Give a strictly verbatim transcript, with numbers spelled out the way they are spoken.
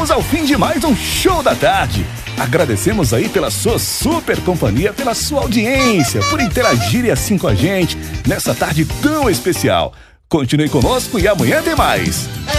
chegamos ao fim de mais um Show da Tarde. Agradecemos aí pela sua super companhia, pela sua audiência, por interagir assim com a gente nessa tarde tão especial. Continue conosco e amanhã tem mais.